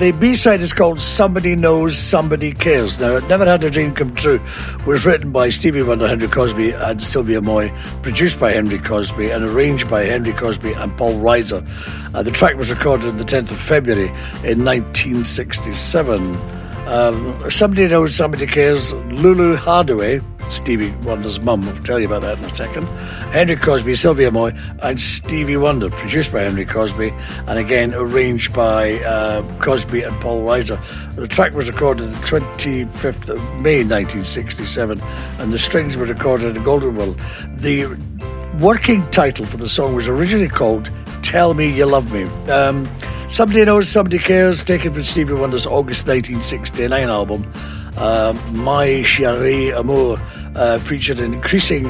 The B-side is called Somebody Knows, Somebody Cares. Now, Never Had a Dream Come True was written by Stevie Wonder, Henry Cosby and Sylvia Moy, produced by Henry Cosby and arranged by Henry Cosby and Paul Reiser. The track was recorded on the 10th of February in 1967. Somebody Knows, Somebody Cares. Lulu Hardaway, Stevie Wonder's mum, I'll tell you about that in a second. Henry Cosby, Sylvia Moy, and Stevie Wonder, produced by Henry Cosby, and again arranged by Cosby and Paul Reiser. The track was recorded the 25th of May 1967, and the strings were recorded in Goldenville. The working title for the song was originally called Tell Me You Love Me. Somebody Knows, Somebody Cares, taken from Stevie Wonder's August 1969 album. My Chérie Amour featured an increasingly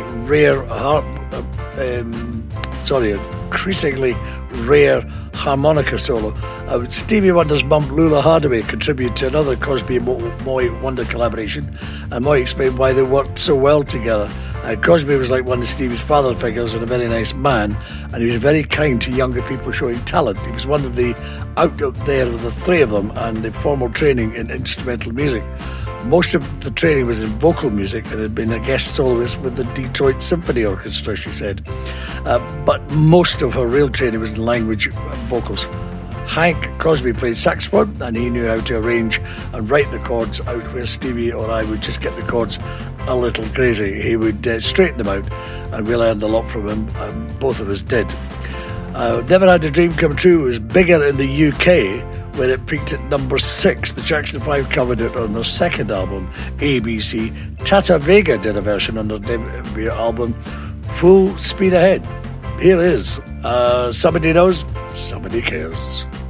rare harmonica solo. Stevie Wonder's mum, Lula Hardaway, contributed to another Cosby Moy Wonder collaboration, and Moy explained why they worked so well together. Cosby was like one of Stevie's father figures and a very nice man, and he was very kind to younger people showing talent. He was one of the out there of the three of them, and the formal training in instrumental music. Most of the training was in vocal music and had been a guest soloist with the Detroit Symphony Orchestra, she said. But most of her real training was in language vocals. Hank Cosby played saxophone, and he knew how to arrange and write the chords out where Stevie or I would just get the chords a little crazy. He would straighten them out, and we learned a lot from him, and both of us did. Never Had a Dream Come True was bigger in the UK, where it peaked at number 6. The Jackson 5 covered it on their second album, ABC. Tata Vega did a version on their debut album, Full Speed Ahead. Here is Somebody Knows, Somebody Cares.